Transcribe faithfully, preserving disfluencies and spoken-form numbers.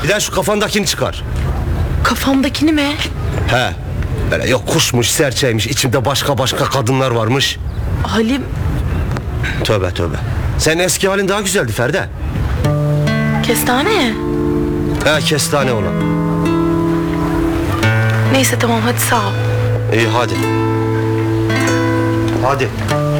Bir de şu kafandakini çıkar. Kafamdakini mi? He. Böyle yok kuşmuş, serçeymiş, içimde başka başka kadınlar varmış. Halim, Tövbe tövbe. Senin eski halin daha güzeldi Feride. kestane. He, kestane olan. Neyse tamam, hadi sağ ol. İyi hadi. Hadi.